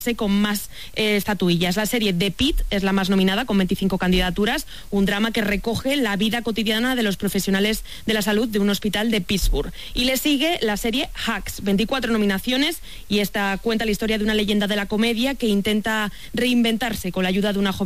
con más estatuillas. La serie The Pitt es la más nominada, con 25 candidaturas, un drama que recoge la vida cotidiana de los profesionales de la salud de un hospital de Pittsburgh. Y le sigue la serie Hacks, 24 nominaciones, y esta cuenta la historia de una leyenda de la comedia que intenta reinventarse con la ayuda de una joven